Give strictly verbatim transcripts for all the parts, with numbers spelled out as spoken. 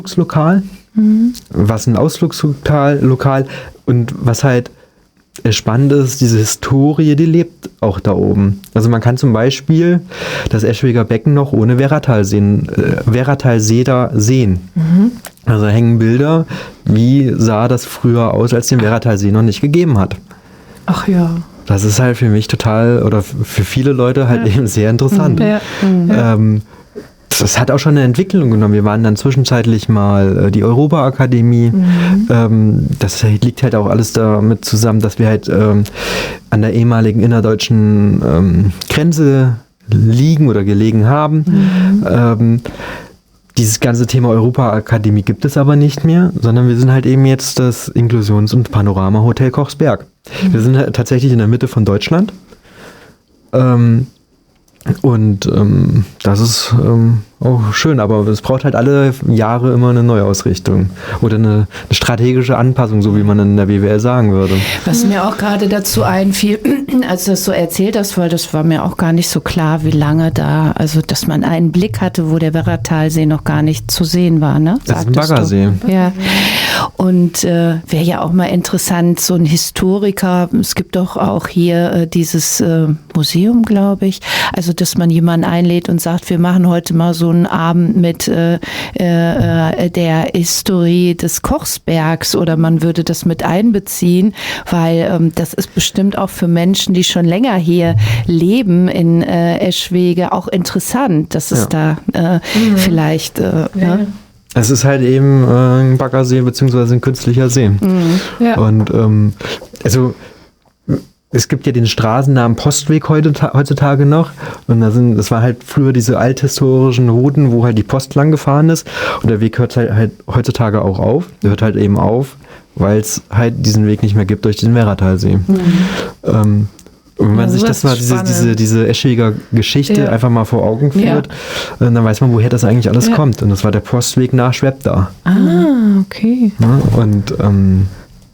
Ausflugslokal. Mhm. Was ein Ausflugslokal Lokal und was halt spannend ist, diese Historie, die lebt auch da oben. Also man kann zum Beispiel das Eschweger Becken noch ohne Werratalsee, äh, Werratalsee da sehen. Mhm. Also hängen Bilder, wie sah das früher aus, als den Werratalsee noch nicht gegeben hat. Ach ja. Das ist halt für mich total, oder für viele Leute halt ja. eben sehr interessant. Ja. Mhm. Ähm, das hat auch schon eine Entwicklung genommen. Wir waren dann zwischenzeitlich mal äh, die Europa-Akademie. Mhm. Ähm, das liegt halt auch alles damit zusammen, dass wir halt ähm, an der ehemaligen innerdeutschen ähm, Grenze liegen oder gelegen haben. Mhm. Ähm, dieses ganze Thema Europa-Akademie gibt es aber nicht mehr, sondern wir sind halt eben jetzt das Inklusions- und Panorama-Hotel Kochsberg. Mhm. Wir sind halt tatsächlich in der Mitte von Deutschland. Ähm, Und ähm, das ist ähm, auch schön, aber es braucht halt alle Jahre immer eine Neuausrichtung oder eine, eine strategische Anpassung, so wie man in der B W L sagen würde. Was mir auch gerade dazu einfiel, als du das so erzählt hast, weil das war mir auch gar nicht so klar, wie lange da, also dass man einen Blick hatte, wo der Werratalsee noch gar nicht zu sehen war, ne? Das ist ein Baggersee. Ja. Und äh, wäre ja auch mal interessant, so ein Historiker, es gibt doch auch hier äh, dieses äh, Museum, glaube ich, also dass man jemanden einlädt und sagt, wir machen heute mal so einen Abend mit äh, äh, der Historie des Kochsbergs oder man würde das mit einbeziehen, weil ähm, das ist bestimmt auch für Menschen, die schon länger hier leben in äh, Eschwege, auch interessant, dass es ja. da äh, mhm. vielleicht äh, ja. ne? Es ist halt eben äh, ein Baggersee beziehungsweise ein künstlicher See. Mhm. Ja. Und ähm, also es gibt ja den Straßennamen Postweg heute, heutzutage noch. Und da sind, das war halt früher diese althistorischen Routen, wo halt die Post lang gefahren ist. Und der Weg hört halt, halt heutzutage auch auf. Der hört halt eben auf, weil es halt diesen Weg nicht mehr gibt durch den Werratalsee. Mhm. Ähm, Und wenn man ja, sich das mal, diese, diese, diese Eschweger Geschichte ja. einfach mal vor Augen führt, ja. dann weiß man, woher das eigentlich alles ja. kommt. Und das war der Postweg nach Schwebda. Ah, okay. Ja, und ähm,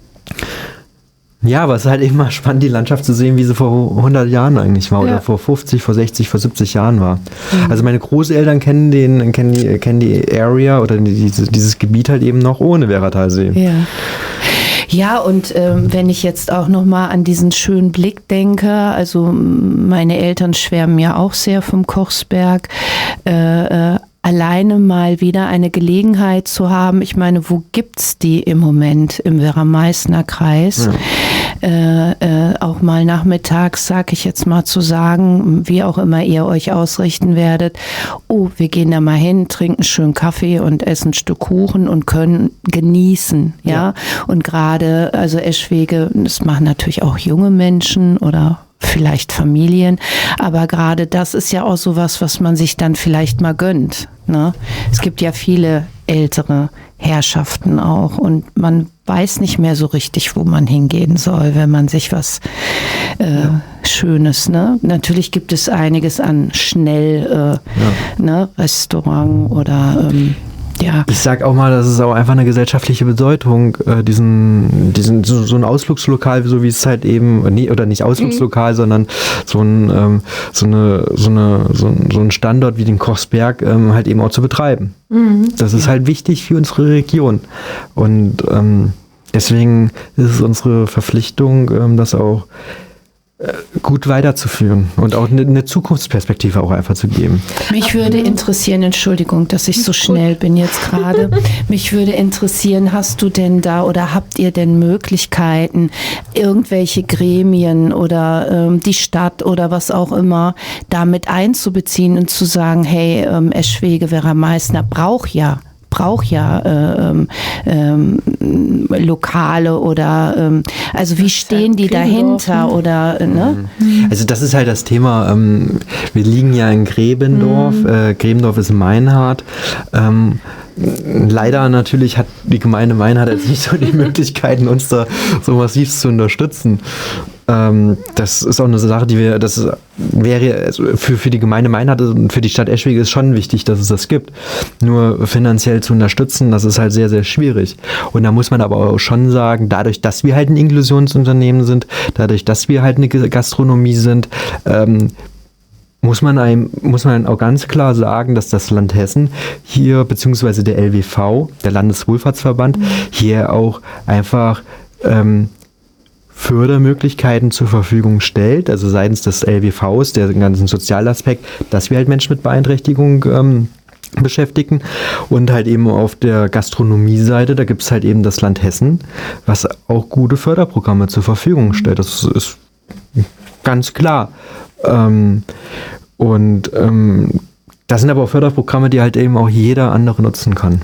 ja, aber es ist halt immer spannend, die Landschaft zu sehen, wie sie vor hundert Jahren eigentlich war. Ja. Oder vor fünfzig, vor sechzig, vor siebzig Jahren war. Mhm. Also meine Großeltern kennen den, kennen die, kennen die Area oder dieses, dieses Gebiet halt eben noch ohne Werratalsee. Ja. Ja, und ähm, wenn ich jetzt auch nochmal an diesen schönen Blick denke, also meine Eltern schwärmen ja auch sehr vom Kochsberg, äh, äh, alleine mal wieder eine Gelegenheit zu haben, ich meine, wo gibt's die im Moment im Werra-Meißner Kreis? Ja. Äh, äh, auch mal nachmittags, sag ich jetzt mal, zu sagen, wie auch immer ihr euch ausrichten werdet, oh, wir gehen da mal hin, trinken schön Kaffee und essen ein Stück Kuchen und können genießen, ja, ja. Und gerade, also Eschwege, das machen natürlich auch junge Menschen oder vielleicht Familien, aber gerade das ist ja auch sowas, was man sich dann vielleicht mal gönnt, ne? Es gibt ja viele ältere Herrschaften auch und man weiß nicht mehr so richtig, wo man hingehen soll, wenn man sich was äh, ja. Schönes, ne? Natürlich gibt es einiges an schnell äh, ja. ne, Restaurant oder ähm, ja. Ich sag auch mal, das ist auch einfach eine gesellschaftliche Bedeutung, äh, diesen, diesen so, so ein Ausflugslokal, so wie es halt eben, nee, oder nicht Ausflugslokal, mhm. sondern so ein, ähm, so eine, so eine, so ein, so ein Standort wie den Kochsberg ähm, halt eben auch zu betreiben. Mhm. Das ist halt wichtig für unsere Region. Und ähm, deswegen ist es unsere Verpflichtung, ähm, das auch gut weiterzuführen und auch eine, eine Zukunftsperspektive auch einfach zu geben. Mich würde interessieren, Entschuldigung, dass ich so schnell bin jetzt gerade, mich würde interessieren, hast du denn da oder habt ihr denn Möglichkeiten, irgendwelche Gremien oder ähm, die Stadt oder was auch immer damit einzubeziehen und zu sagen, hey, ähm, Eschwege Werra-Meißner braucht ja braucht ja äh, ähm, Lokale oder ähm, also wie stehen die dahinter oder ne? Also das ist halt das Thema, ähm, wir liegen ja in Gräbendorf, mhm. äh, Gräbendorf ist in Meinhardt. Ähm, leider natürlich hat die Gemeinde Meinhardt jetzt nicht so die Möglichkeiten, uns da so massiv zu unterstützen. Ähm, das ist auch eine Sache, die wir, das wäre also für, für die Gemeinde Meinhardt und für die Stadt Eschwege ist schon wichtig, dass es das gibt. Nur finanziell zu unterstützen, das ist halt sehr, sehr schwierig. Und da muss man aber auch schon sagen, dadurch, dass wir halt ein Inklusionsunternehmen sind, dadurch, dass wir halt eine Gastronomie sind, ähm, muss man einem, muss man auch ganz klar sagen, dass das Land Hessen hier, beziehungsweise der L W V, der Landeswohlfahrtsverband, mhm. hier auch einfach ähm, Fördermöglichkeiten zur Verfügung stellt, also seitens des L W Vs, der ganzen Sozialaspekt, dass wir halt Menschen mit Beeinträchtigung ähm, beschäftigen und halt eben auf der Gastronomie-Seite, da gibt es halt eben das Land Hessen, was auch gute Förderprogramme zur Verfügung stellt. Das ist ganz klar. Ähm, und ähm, das sind aber auch Förderprogramme, die halt eben auch jeder andere nutzen kann.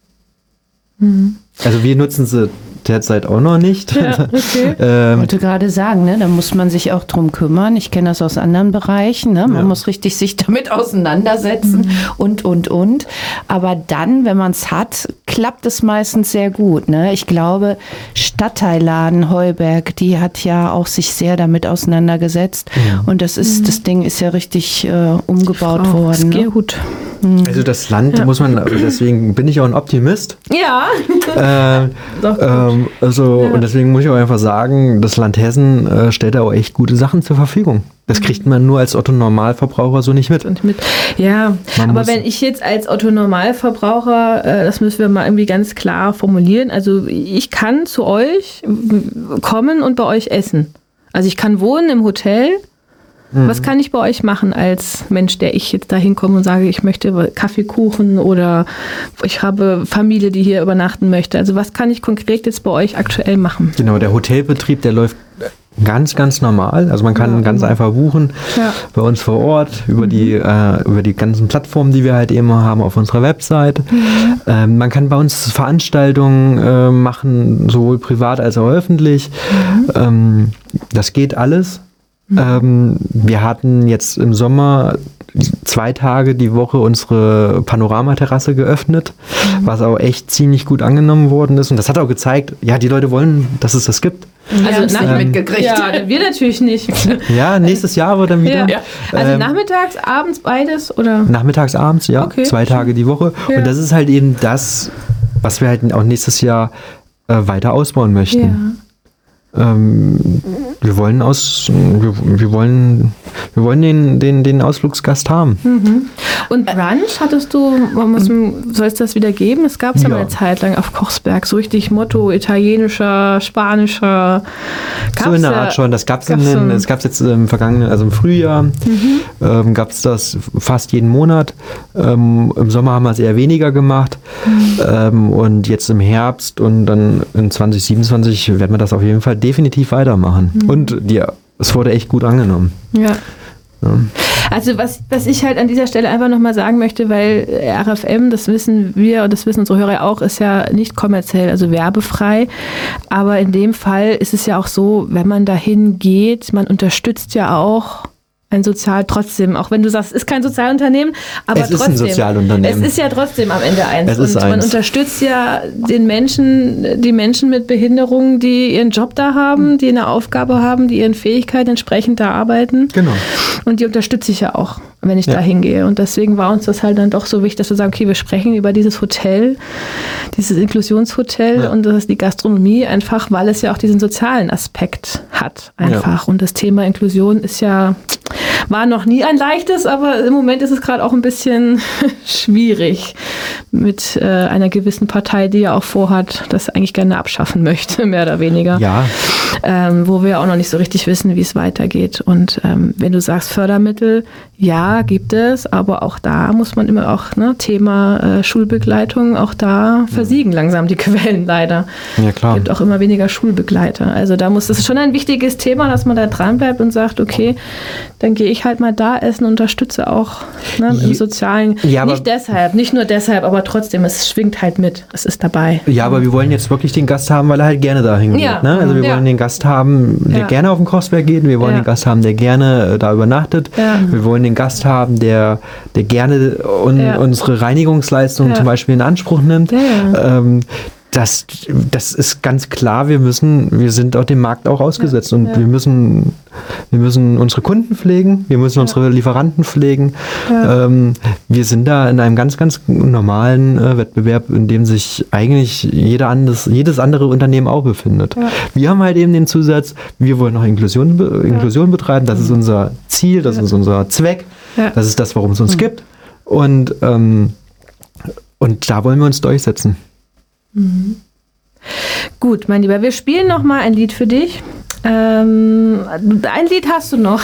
Mhm. Also wir nutzen sie derzeit auch noch nicht. Ja, okay. ähm, ich wollte gerade sagen, ne, da muss man sich auch drum kümmern. Ich kenne das aus anderen Bereichen. Ne? Man ja. muss richtig sich damit auseinandersetzen mhm. und, und, und. Aber dann, wenn man es hat, klappt es meistens sehr gut. Ne? Ich glaube, Stadtteilladen Heuberg, die hat ja auch sich sehr damit auseinandergesetzt. Ja. Und das ist, mhm. das Ding ist ja richtig äh, umgebaut Frau worden. Ne? Gut. Also das Land ja. muss man, deswegen bin ich auch ein Optimist. Ja. Äh, Doch, ähm, also, ja. Und deswegen muss ich auch einfach sagen, das Land Hessen äh, stellt da auch echt gute Sachen zur Verfügung. Das kriegt man nur als Otto-Normalverbraucher so nicht mit. Und mit. Ja, man aber wenn ich jetzt als Otto-Normalverbraucher, äh, das müssen wir mal irgendwie ganz klar formulieren, also ich kann zu euch kommen und bei euch essen. Also ich kann wohnen im Hotel. Was kann ich bei euch machen als Mensch, der ich jetzt da hinkomme und sage, ich möchte Kaffeekuchen oder ich habe Familie, die hier übernachten möchte. Also was kann ich konkret jetzt bei euch aktuell machen? Genau, der Hotelbetrieb, der läuft ganz, ganz normal. Also man kann ja, ganz genau. einfach buchen ja. bei uns vor Ort über mhm. die äh, über die ganzen Plattformen, die wir halt eben haben auf unserer Website. Mhm. Ähm, man kann bei uns Veranstaltungen äh, machen, sowohl privat als auch öffentlich. Mhm. Ähm, das geht alles. Ähm, wir hatten jetzt im Sommer zwei Tage die Woche unsere Panoramaterrasse geöffnet, mhm. was auch echt ziemlich gut angenommen worden ist. Und das hat auch gezeigt, ja, die Leute wollen, dass es das gibt. Also nicht ähm, mitgekriegt. Ja, wir natürlich nicht. Ja, nächstes Jahr wird dann wieder. Ja. Also ähm, nachmittags, abends beides? Oder? Nachmittags, abends, ja. Okay. Zwei Tage die Woche. Ja. Und das ist halt eben das, was wir halt auch nächstes Jahr äh, weiter ausbauen möchten. Ja. Ähm, wir wollen aus, wir, wir wollen, wir wollen den, den, den Ausflugsgast haben. Mhm. Und Brunch hattest du, soll es das wieder geben? Es gab es ja mal eine Zeit lang auf Kochsberg, so richtig Motto, italienischer, spanischer. Gab's so in der Art schon, das gab es es gab es jetzt im vergangenen, also im Frühjahr, mhm. ähm, gab es das fast jeden Monat. Ähm, im Sommer haben wir es eher weniger gemacht mhm. ähm, und jetzt im Herbst und dann in zwanzig siebenundzwanzig werden wir das auf jeden Fall definitiv weitermachen. Mhm. Und die, es wurde echt gut angenommen. Ja. ja. Also was, was ich halt an dieser Stelle einfach nochmal sagen möchte, weil R F M, das wissen wir und das wissen unsere Hörer auch, ist ja nicht kommerziell, also werbefrei. Aber in dem Fall ist es ja auch so, wenn man dahin geht, man unterstützt ja auch ein Sozial, trotzdem, auch wenn du sagst, es ist kein Sozialunternehmen, aber es trotzdem. Es ist ein Sozialunternehmen. Es ist ja trotzdem am Ende eins. Es ist und man eins. unterstützt ja den Menschen, die Menschen mit Behinderungen, die ihren Job da haben, die eine Aufgabe haben, die ihren Fähigkeiten entsprechend da arbeiten. Genau. Und die unterstütze ich ja auch, wenn ich ja. da hingehe. Und deswegen war uns das halt dann doch so wichtig, dass wir sagen, okay, wir sprechen über dieses Hotel, dieses Inklusionshotel ja. und das ist die Gastronomie einfach, weil es ja auch diesen sozialen Aspekt hat einfach. Ja. Und das Thema Inklusion ist ja, war noch nie ein leichtes, aber im Moment ist es gerade auch ein bisschen schwierig mit äh, einer gewissen Partei, die ja auch vorhat, das eigentlich gerne abschaffen möchte, mehr oder weniger. Ja. Ähm, wo wir auch noch nicht so richtig wissen, wie es weitergeht. Und ähm, wenn du sagst Fördermittel, ja, gibt es, aber auch da muss man immer auch, ne, Thema äh, Schulbegleitung, auch da versiegen langsam die Quellen leider. Ja, klar. Es gibt auch immer weniger Schulbegleiter. Also da muss, das ist schon ein wichtiges Thema, dass man da dran bleibt und sagt, okay, dann gehe ich halt mal da essen und unterstütze auch, ne, im Sozialen. Ja, nicht deshalb, nicht nur deshalb, aber trotzdem, es schwingt halt mit, es ist dabei. Ja, aber wir wollen jetzt wirklich den Gast haben, weil er halt gerne dahin geht. Ja. Ne? Also wir ja. wollen den Gast haben, der ja. gerne auf den Kochsberg geht. Wir wollen ja. den Gast haben, der gerne äh, da übernachtet. Ja. Wir wollen den Gast haben, der, der gerne un, ja. unsere Reinigungsleistung ja. zum Beispiel in Anspruch nimmt. Ja. Ähm, das, das ist ganz klar, wir müssen, wir sind auch dem Markt auch ausgesetzt, ja, und ja. wir müssen, wir müssen unsere Kunden pflegen, wir müssen ja. unsere Lieferanten pflegen. Ja. Ähm, wir sind da in einem ganz, ganz normalen äh, Wettbewerb, in dem sich eigentlich jeder anderes, jedes andere Unternehmen auch befindet. Ja. Wir haben halt eben den Zusatz, wir wollen noch Inklusion, be- Inklusion ja. betreiben, das ist unser Ziel, das ja. ist unser Zweck, ja. das ist das, warum es uns mhm. gibt. Und, ähm, und da wollen wir uns durchsetzen. Mhm. Gut, mein Lieber, wir spielen noch mal ein Lied für dich. Ähm, ein Lied hast du noch.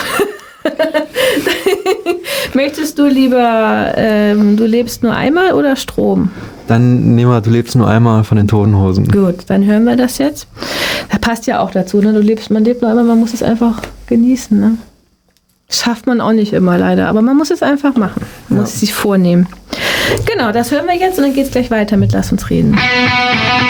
Möchtest du lieber ähm, Du lebst nur einmal oder Strom? Dann nehmen wir Du lebst nur einmal von den Toten Hosen. Gut, dann hören wir das jetzt. Da passt ja auch dazu, ne? Du lebst, man lebt nur einmal, man muss es einfach genießen. Ne? Schafft man auch nicht immer leider, aber man muss es einfach machen. Man ja. muss es sich vornehmen. Genau, das hören wir jetzt und dann geht es gleich weiter mit Lass uns reden.